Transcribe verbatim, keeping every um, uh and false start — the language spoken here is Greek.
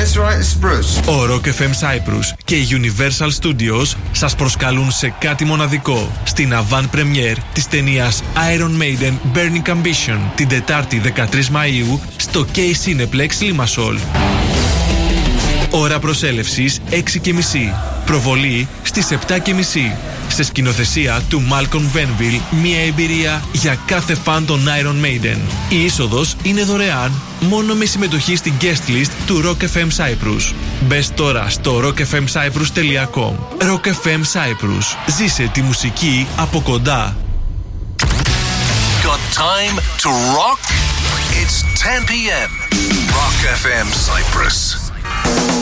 That's right, it's Bruce. Ο Rock εφ εμ Cyprus και η Universal Studios σας προσκαλούν σε κάτι μοναδικό στην avant premiere της ταινίας Iron Maiden Burning Ambition την Τετάρτη δεκατρείς Μαΐου στο K Cineplex Limassol. Ώρα προσέλευσης έξι και μισή. Προβολή στις επτά και μισή. Σε σκηνοθεσία του Malcolm Venville, μια εμπειρία για κάθε φαν των Iron Maiden. Η είσοδος είναι δωρεάν, μόνο με συμμετοχή στην guest list του Rock εφ εμ Cyprus. Μπες τώρα στο rock f m cyprus dot com. Rock εφ εμ Cyprus. Ζήσε τη μουσική από κοντά. Got time to rock? It's ten p.m. Rock εφ εμ Cyprus.